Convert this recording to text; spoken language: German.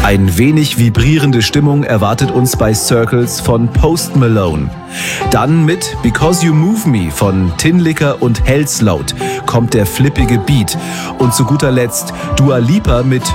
Ein wenig vibrierende Stimmung erwartet uns bei Circles von Post Malone. Dann mit Because You Move Me von Tinlicker und Hellsloat kommt der flippige Beat. Und zu guter Letzt Dua Lipa mit